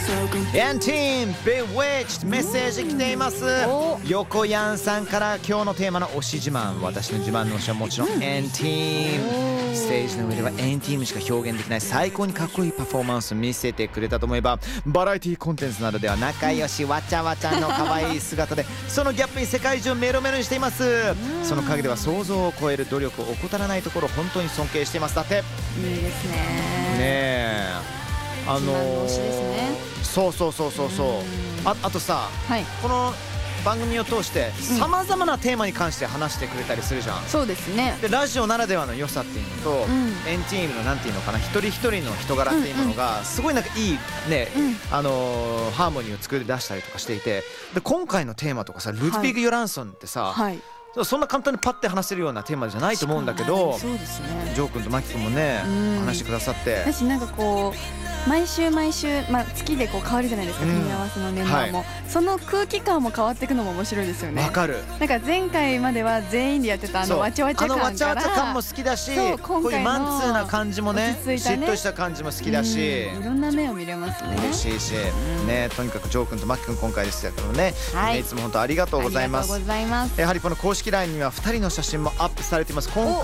N-Team Bewitched メッセージ来ています。横やんさんから今日のテーマの推し自慢、私の自慢の推しはもちろん N-Team。ステージの上では N-Team しか表現できない最高にかっこいいパフォーマンスを見せてくれたと思えば、バラエティコンテンツなどでは仲良しわちゃわちゃの可愛い姿でそのギャップに世界中をメロメロにしています。その陰では想像を超える努力を怠らないところを本当に尊敬しています。だっていいですね。 ねえ、 自慢の推しですね。 そうあとさ、 はい、 この番組を通してさまざまなテーマに関して話してくれたりするじゃん。 そうですね。 でラジオならではの良さっていうのと、N-Team のなんていうのかな、一人一人の人柄っていうものがすごいなんかいいね、ハーモニーを作り出したりとかしていて、で今回のテーマとかさ、ルドヴィグ・ヨランソンってさ、そんな簡単にパッて話せるようなテーマじゃないと思うんだけど、 そうですね。 ジョー君とマキ君もね、話してくださって、 私なんかこう毎週、月でこう変わるじゃないですか、組み合わせのメンバーも、その空気感も変わっていくのも面白いですよね。 わかる。 なんか前回までは全員でやってたわちゃわちゃ感から、 わちゃわちゃ感も好きだし、こういうマンツーな感じもね、しっとした感じも好きだし、 いろんな面を見れますね。 嬉しいし、ね、とにかくジョー君とマキ君今回ですけどね、いつも本当ありがとうございます。やはりこの公式 LINE には2人の写真もアップされています。